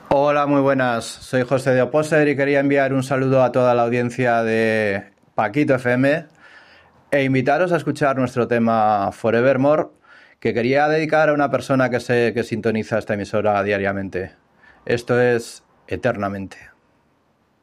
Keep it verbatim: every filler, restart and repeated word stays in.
Hola, muy buenas. Soy José de Oposer y quería enviar un saludo a toda la audiencia de Paquito F M e invitaros a escuchar nuestro tema Forevermore, que quería dedicar a una persona que sé que sintoniza esta emisora diariamente. Esto es Eternamente.